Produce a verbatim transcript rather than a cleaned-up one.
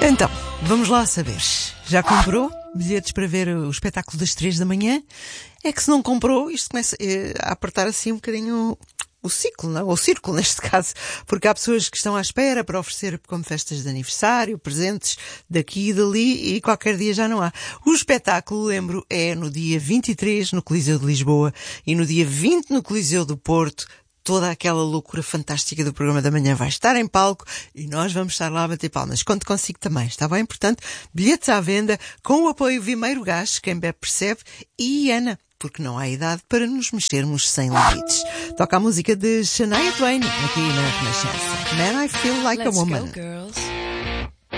Então, vamos lá saber. Já comprou bilhetes para ver o espetáculo das três da manhã? É que se não comprou, isto começa a apertar assim um bocadinho o ciclo, não? Ou o círculo neste caso, porque há pessoas que estão à espera para oferecer como festas de aniversário, presentes daqui e dali, e qualquer dia já não há. O espetáculo, lembro, é no dia vinte e três no Coliseu de Lisboa e no dia vinte no Coliseu do Porto. Toda aquela loucura fantástica do programa da manhã vai estar em palco e nós vamos estar lá a bater palmas. Conto consigo também, está bem? Portanto, bilhetes à venda com o apoio Vimeiro Gás, quem bebe percebe, e Ana, porque não há idade para nos mexermos sem limites. Toca a música de Shania Twain aqui na Renascença. Man, I Feel Like Let's a Woman. go, girls.